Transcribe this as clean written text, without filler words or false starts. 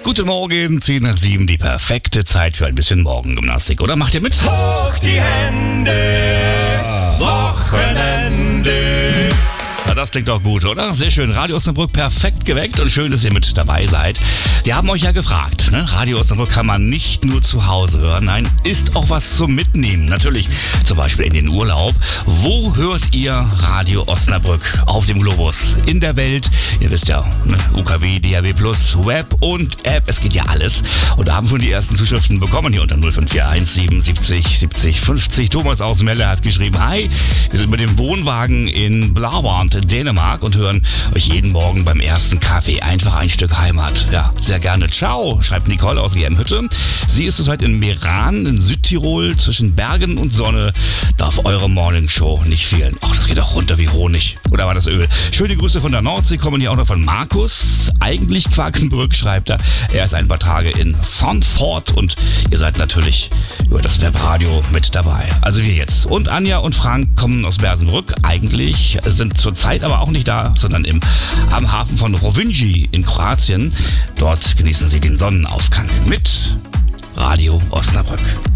Guten Morgen, 10 nach 7, die perfekte Zeit für ein bisschen Morgengymnastik, oder? Macht ihr mit? Hoch die Hände, Wochenende. Na, das klingt doch gut, oder? Sehr schön. Radio Osnabrück perfekt geweckt und schön, dass ihr mit dabei seid. Wir haben euch ja gefragt, ne? Radio Osnabrück kann man nicht nur zu Hause hören, nein, ist auch was zum Mitnehmen. Natürlich, zum Beispiel in den Urlaub. Wo hört ihr Radio Osnabrück auf dem Globus? In der Welt, ihr wisst ja, ne? UKW, DAB+, Web und App, es geht ja alles. Und da haben schon die ersten Zuschriften bekommen, hier unter 0541 77 70 50. Thomas aus Melle hat geschrieben, hi, wir sind mit dem Wohnwagen in Blauwand in Dänemark und hören euch jeden Morgen beim ersten Kaffee. Einfach ein Stück Heimat. Ja, sehr gerne. Ciao, schreibt Nicole aus Gemhütte. Sie ist zurzeit in Meran in Südtirol. Zwischen Bergen und Sonne darf eure Morningshow nicht fehlen. Ach, das geht auch runter wie Honig. Oder war das Öl? Schöne Grüße von der Nordsee kommen hier auch noch von Markus. Eigentlich Quakenbrück, schreibt er. Er ist ein paar Tage in Sandford und ihr seid natürlich über das Webradio mit dabei. Also wir jetzt. Und Anja und Frank kommen aus Bersenbrück. Eigentlich sind zurzeit aber auch nicht da, sondern am Hafen von Rovinj in Kroatien. Dort genießen sie den Sonnenaufgang mit Radio Osnabrück.